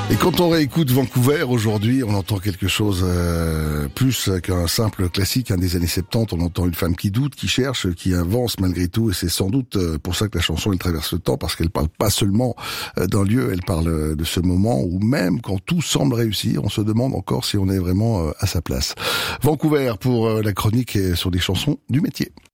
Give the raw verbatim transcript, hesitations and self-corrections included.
Et quand on réécoute Vancouver aujourd'hui, on entend quelque chose euh, plus qu'un simple classique hein, des années soixante-dix. On entend une femme qui doute, qui cherche, qui avance malgré tout. Et c'est sans doute pour ça que la chanson elle traverse le temps, parce qu'elle parle pas seulement d'un lieu, elle parle de ce moment où même quand tout semble réussir, on se demande encore si on est vraiment à sa place. Vancouver pour la chronique sur des chansons du métier.